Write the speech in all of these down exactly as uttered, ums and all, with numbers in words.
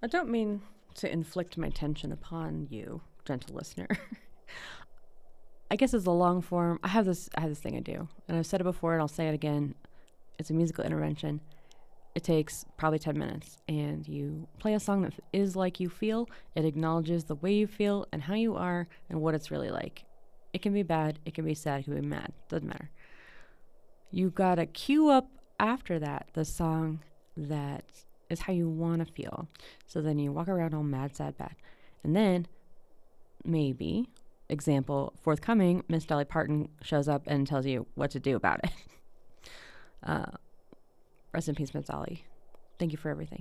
I don't mean to inflict my tension upon you, gentle listener. I guess it's a long form. I have this I have this thing I do, and I've said it before and I'll say it again. It's a musical intervention. It takes probably ten minutes, and you play a song that is like you feel. It acknowledges the way you feel and how you are and what it's really like. It can be bad, it can be sad, it can be mad. Doesn't matter. You gotta cue up after that the song that is how you want to feel. So then you walk around all mad, sad, bad. And then maybe, example, forthcoming, Miss Dolly Parton shows up and tells you what to do about it. uh, rest in peace, Miss Dolly. Thank you for everything.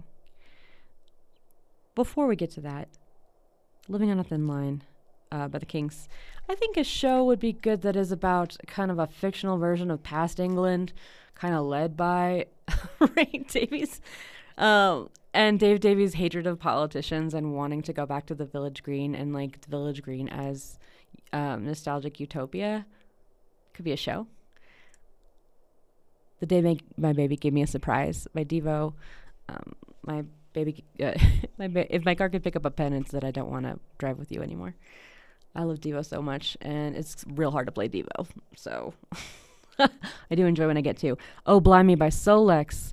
Before we get to that, Living on a Thin Line uh, by the Kinks. I think a show would be good that is about kind of a fictional version of past England, kind of led by Ray Davies. Um, and Dave Davies' hatred of politicians and wanting to go back to the Village Green and like the Village Green as um, nostalgic utopia. Could be a show. The Day Make My Baby Gave Me a Surprise by Devo. Um, my baby, uh, my ba- if my car could pick up a pen, it's that I don't want to drive with you anymore. I love Devo so much, and it's real hard to play Devo. So I do enjoy when I get to. Oh, Blimey by Solex.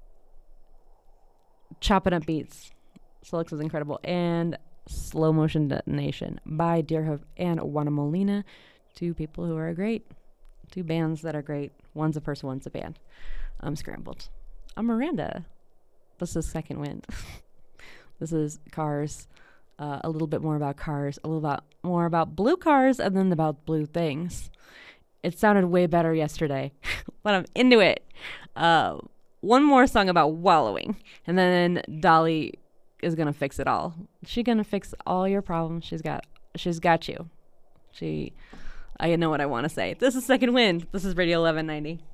Chopping Up Beats. Solex is incredible. And Slow Motion Detonation by Deerhoof and Juana Molina. Two people who are great. Two bands that are great. One's a person, one's a band. I'm scrambled. I'm Miranda. This is Second Wind. This is Cars. Uh, a little bit more about cars. A little about more about blue cars, and then about blue things. It sounded way better yesterday, but I'm into it. Uh, one more song about wallowing, and then Dolly is gonna fix it all. She's gonna fix all your problems. She's got. She's got you. She. I know what I want to say. This is Second Wind. This is Radio eleven ninety.